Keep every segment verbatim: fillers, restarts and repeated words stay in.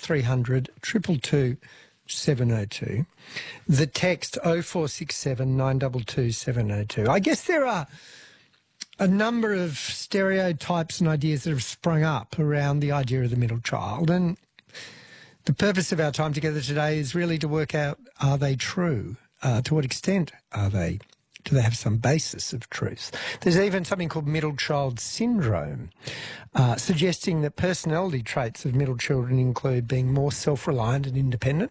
three hundred, two two two, seven oh two. The text oh four six seven, nine two two, seven oh two. I guess there are a number of stereotypes and ideas that have sprung up around the idea of the middle child, and the purpose of our time together today is really to work out, are they true? Uh, to what extent are they? Do they have some basis of truth? There's even something called middle child syndrome, uh, suggesting that personality traits of middle children include being more self-reliant and independent,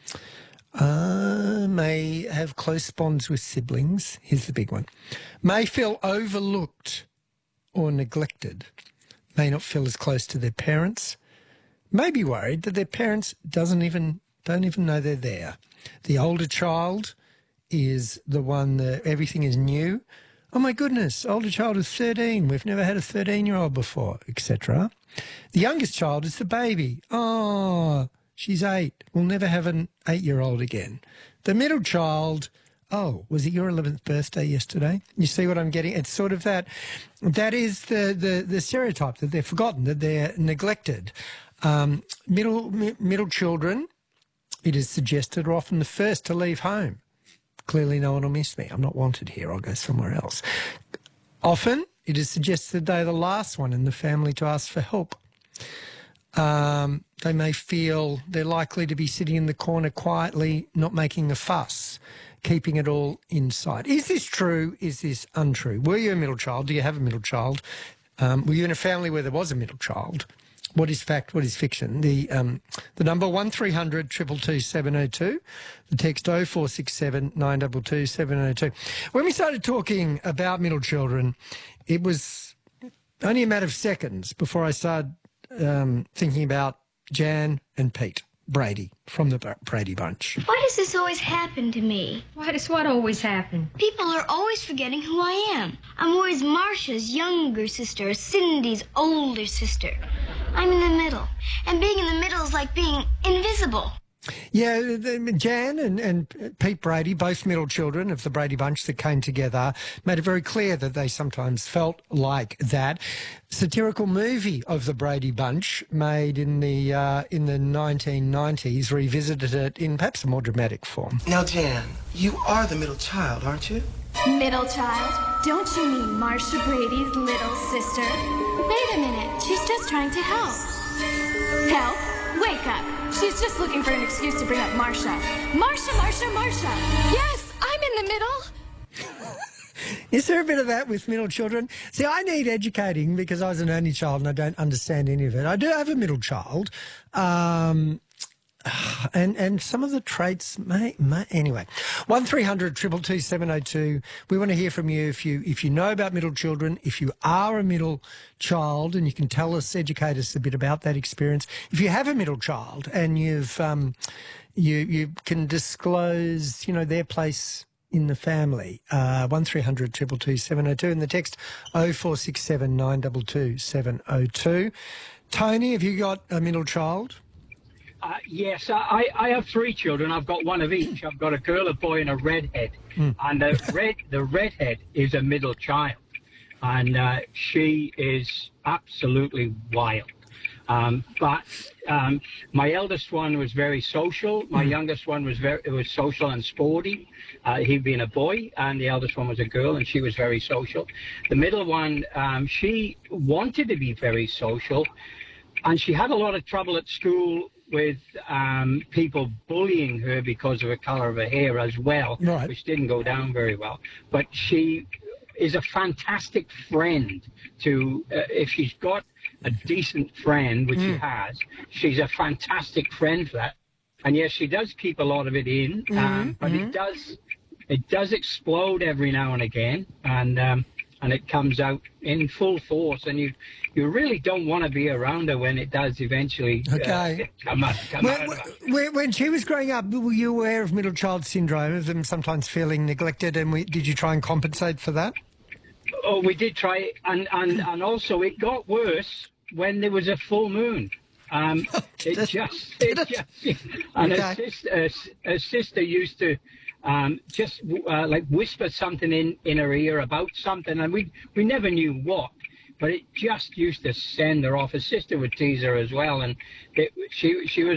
uh, may have close bonds with siblings. Here's the big one. May feel overlooked or neglected, may not feel as close to their parents, may be worried that their parents doesn't even don't even know they're there. The older child is the one that everything is new. Oh my goodness, older child is thirteen. We've never had a thirteen-year-old before, et cetera. The youngest child is the baby. Oh, she's eight. We'll never have an eight-year-old again. The middle child, oh, was it your eleventh birthday yesterday? You see what I'm getting? It's sort of that. That is the, the, the stereotype, that they're forgotten, that they're neglected. Um, middle mi- middle children, it is suggested, are often the first to leave home. Clearly no one will miss me. I'm not wanted here. I'll go somewhere else. Often it is suggested they're the last one in the family to ask for help. Um, they may feel they're likely to be sitting in the corner quietly, not making a fuss, keeping it all inside. Is this true? Is this untrue? Were you a middle child? Do you have a middle child? Um, were you in a family where there was a middle child? What is fact? What is fiction? The um, the number one three hundred, two two two, seven oh two. The text oh four six seven, nine two two, seven oh two. When we started talking about middle children, it was only a matter of seconds before I started um, thinking about Jan and Pete Brady from the Brady Bunch. Why does this always happen to me? Why does what always happen? People are always forgetting who I am. I'm always Marcia's younger sister, Cindy's older sister. I'm in the middle, and being in the middle is like being invisible. Yeah, Jan and, and Pete Brady, both middle children of the Brady Bunch that came together, made it very clear that they sometimes felt like that. Satirical movie of the Brady Bunch, made in the uh, in the nineteen nineties, revisited it in perhaps a more dramatic form. Now, Jan, you are the middle child, aren't you? Middle child? Don't you mean Marcia Brady's little sister? Wait a minute, she's just trying to help. Help? Wake up. She's just looking for an excuse to bring up Marcia. Marcia, Marcia, Marcia. Yes, I'm in the middle. Is there a bit of that with middle children? See, I need educating because I was an only child and I don't understand any of it. I do have a middle child. Um... And and some of the traits may, may anyway. One three hundred two two two seven oh two. We want to hear from you if you if you know about middle children, if you are a middle child, and you can tell us, educate us a bit about that experience. If you have a middle child and you've um, you you can disclose, you know, their place in the family. Uh, one three hundred two two two seven oh two, and the text oh four six seven nine two two seven oh two. Tony, have you got a middle child? Uh, yes, I, I have three children. I've got one of each. I've got a girl, a boy, and a redhead. Mm. And the red, the redhead is a middle child, and uh, she is absolutely wild. Um, but um, my eldest one was very social. My mm. youngest one was very was social and sporty. Uh, he being a boy, and the eldest one was a girl, and she was very social. The middle one, um, she wanted to be very social, and she had a lot of trouble at school with um, people bullying her because of the colour of her hair as well, right. which didn't go down very well. But she is a fantastic friend to, uh, if she's got a decent friend, which mm. she has, she's a fantastic friend for that. And yes, she does keep a lot of it in, mm-hmm. um, but mm-hmm. it does it does explode every now and again, and um, and it comes out in full force, and you you really don't want to be around her when it does eventually okay. uh, come out. Come when, out when, when she was growing up, were you aware of middle child syndrome, of them sometimes feeling neglected, and we, did you try and compensate for that? Oh, we did try, and, and, and also it got worse when there was a full moon. Um, it just, it just, and okay. her, sister, her, her sister used to um, just uh, like whisper something in, in her ear about something, and we we never knew what, but it just used to send her off. Her sister would tease her as well, and it, she she was.